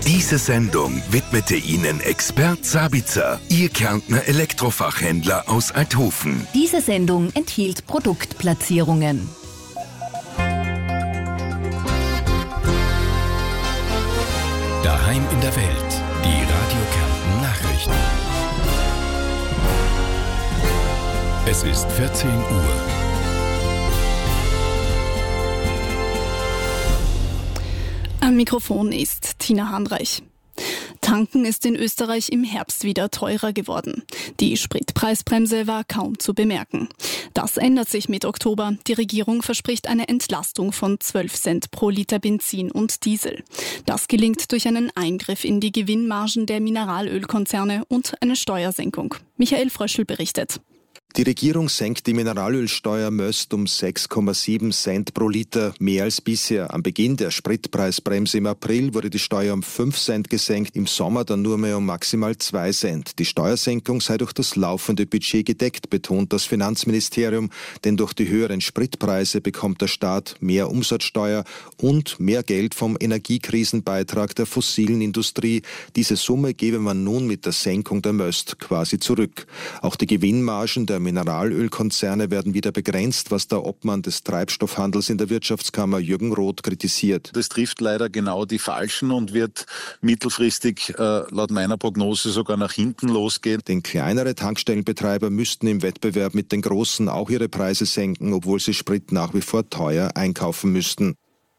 Diese Sendung widmete Ihnen Expert Sabitzer, Ihr Kärntner Elektrofachhändler aus Althofen. Diese Sendung enthielt Produktplatzierungen. Daheim in der Welt, die Radio Kärnten Nachrichten. Es ist 14 Uhr. Am Mikrofon ist Tina Hanreich. Tanken ist in Österreich im Herbst wieder teurer geworden. Die Spritpreisbremse war kaum zu bemerken. Das ändert sich mit Oktober. Die Regierung verspricht eine Entlastung von 12 Cent pro Liter Benzin und Diesel. Das gelingt durch einen Eingriff in die Gewinnmargen der Mineralölkonzerne und eine Steuersenkung. Michael Fröschl berichtet. Die Regierung senkt die Mineralölsteuer möst um 6,7 Cent pro Liter, mehr als bisher. Am Beginn der Spritpreisbremse im April wurde die Steuer um 5 Cent gesenkt, im Sommer dann nur mehr um maximal 2 Cent. Die Steuersenkung sei durch das laufende Budget gedeckt, betont das Finanzministerium, denn durch die höheren Spritpreise bekommt der Staat mehr Umsatzsteuer und mehr Geld vom Energiekrisenbeitrag der fossilen Industrie. Diese Summe gebe man nun mit der Senkung der Möst quasi zurück. Auch die Gewinnmargen der Mineralölkonzerne werden wieder begrenzt, was der Obmann des Treibstoffhandels in der Wirtschaftskammer Jürgen Roth kritisiert. Das trifft leider genau die Falschen und wird mittelfristig laut meiner Prognose sogar nach hinten losgehen. Denn kleinere Tankstellenbetreiber müssten im Wettbewerb mit den Großen auch ihre Preise senken, obwohl sie Sprit nach wie vor teuer einkaufen müssten.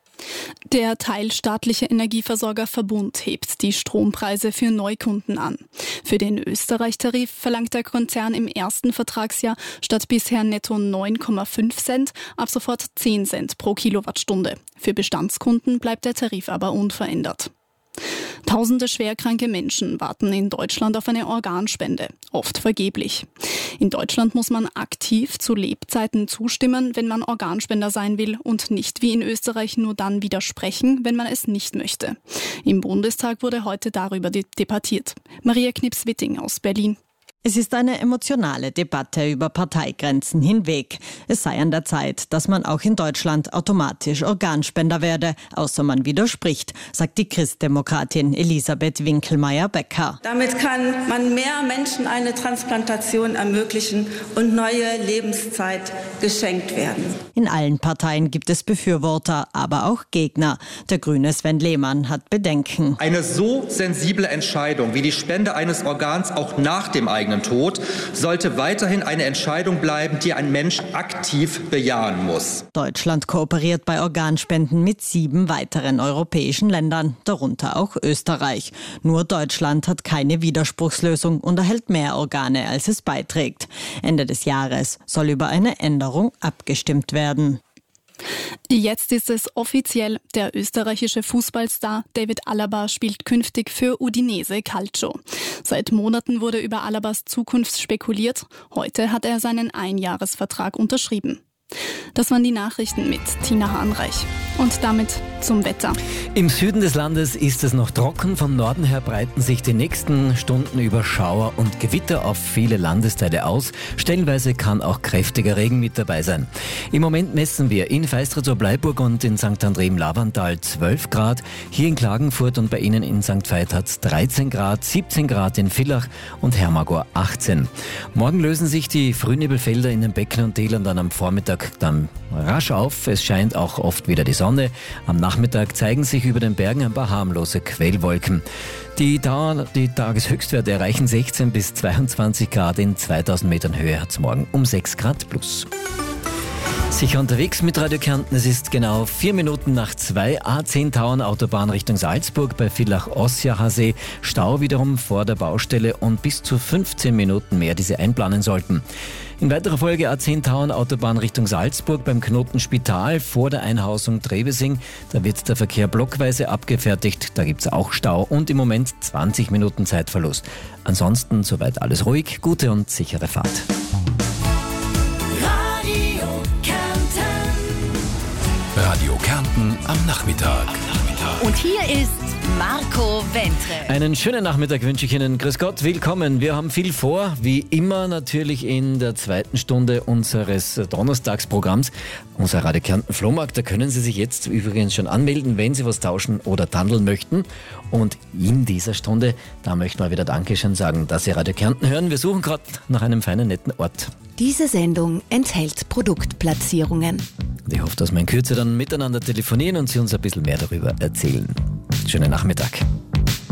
Der teilstaatliche Energieversorger Verbund hebt die Strompreise für Neukunden an. Für den Österreich-Tarif verlangt der Konzern im ersten Vertragsjahr statt bisher netto 9,5 Cent ab sofort 10 Cent pro Kilowattstunde. Für Bestandskunden bleibt der Tarif aber unverändert. Tausende schwerkranke Menschen warten in Deutschland auf eine Organspende, oft vergeblich. In Deutschland muss man aktiv zu Lebzeiten zustimmen, wenn man Organspender sein will und nicht wie in Österreich nur dann widersprechen, wenn man es nicht möchte. Im Bundestag wurde heute darüber debattiert. Maria Knips-Witting aus Berlin. Es ist eine emotionale Debatte über Parteigrenzen hinweg. Es sei an der Zeit, dass man auch in Deutschland automatisch Organspender werde, außer man widerspricht, sagt die Christdemokratin Elisabeth Winkelmeier-Becker. Damit kann man mehr Menschen eine Transplantation ermöglichen und neue Lebenszeit geschenkt werden. In allen Parteien gibt es Befürworter, aber auch Gegner. Der Grüne Sven Lehmann hat Bedenken. Eine so sensible Entscheidung wie die Spende eines Organs auch nach dem eigenen Tod sollte weiterhin eine Entscheidung bleiben, die ein Mensch aktiv bejahen muss. Deutschland kooperiert bei Organspenden mit 7 weiteren europäischen Ländern, darunter auch Österreich. Nur Deutschland hat keine Widerspruchslösung und erhält mehr Organe, als es beiträgt. Ende des Jahres soll über eine Änderung abgestimmt werden. Jetzt ist es offiziell, der österreichische Fußballstar David Alaba spielt künftig für Udinese Calcio. Seit Monaten wurde über Alabas Zukunft spekuliert. Heute hat er seinen Einjahresvertrag unterschrieben. Das waren die Nachrichten mit Tina Hanreich. Und damit zum Wetter. Im Süden des Landes ist es noch trocken. Von Norden her breiten sich die nächsten Stunden über Schauer und Gewitter auf viele Landesteile aus. Stellenweise kann auch kräftiger Regen mit dabei sein. Im Moment messen wir in Feistritz-Bleiburg und in St. André im Lavantal 12 Grad. Hier in Klagenfurt und bei Ihnen in St. Veit hat es 13 Grad, 17 Grad in Villach und Hermagor 18. Morgen lösen sich die Frühnebelfelder in den Becken und Tälern dann am Vormittag dann rasch auf. Es scheint auch oft wieder die Sonne. Am Nachmittag zeigen sich über den Bergen ein paar harmlose Quellwolken. Die Tageshöchstwerte erreichen 16 bis 22 Grad. In 2000 Metern Höhe hat es morgen um 6 Grad plus. Sicher unterwegs mit Radio Kärnten. Es ist genau 4 Minuten nach 2. A10 Tauern Autobahn Richtung Salzburg bei Villach-Ossiacher-See. Stau wiederum vor der Baustelle und bis zu 15 Minuten mehr, die Sie einplanen sollten. In weiterer Folge A10 Tauern Autobahn Richtung Salzburg beim Knoten Spital vor der Einhausung Trebesing. Da wird der Verkehr blockweise abgefertigt. Da gibt es auch Stau und im Moment 20 Minuten Zeitverlust. Ansonsten soweit alles ruhig, gute und sichere Fahrt. Radio Kärnten am Nachmittag. Und hier ist Marco Wentre. Einen schönen Nachmittag wünsche ich Ihnen. Grüß Gott, willkommen. Wir haben viel vor, wie immer natürlich in der zweiten Stunde unseres Donnerstagsprogramms, unser Radio Kärnten Flohmarkt. Da können Sie sich jetzt übrigens schon anmelden, wenn Sie was tauschen oder tandeln möchten. Und in dieser Stunde, da möchten wir wieder Dankeschön sagen, dass Sie Radio Kärnten hören. Wir suchen gerade nach einem feinen, netten Ort. Diese Sendung enthält Produktplatzierungen. Ich hoffe, dass wir in Kürze dann miteinander telefonieren und Sie uns ein bisschen mehr darüber erzählen. Schönen Nachmittag.